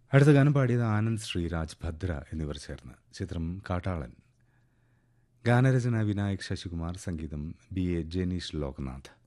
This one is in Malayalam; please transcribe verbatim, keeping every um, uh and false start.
അടുത്ത ഗാനം പാടിയത് ആനന്ദ് ശ്രീരാജ് ഭദ്ര എന്നിവർ ചേർന്ന്. ചിത്രം കാട്ടാളൻ. ഗാനരചന വിനായക് ശശികുമാർ, സംഗീതം ബി എ ജെനീഷ് ലോക്നാഥ്.